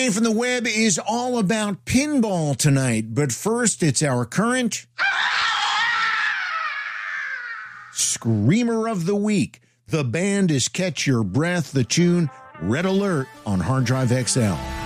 From the web is all about pinball tonight, but first it's our current Screamer of the Week. The band is Catch Your Breath, the tune Red Alert on Hard Drive XL.